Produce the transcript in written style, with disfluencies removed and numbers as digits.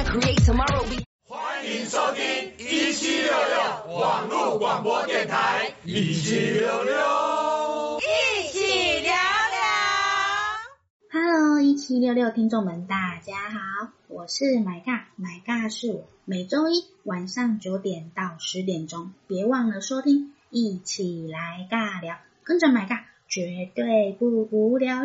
欢迎收听1766网络广播电台1766， 一起聊聊。 Hello， 1766听众们，大家好，我是买尬是我，每周一晚上9点到10点钟，别忘了收听，一起来尬聊，跟着买尬绝对不无聊。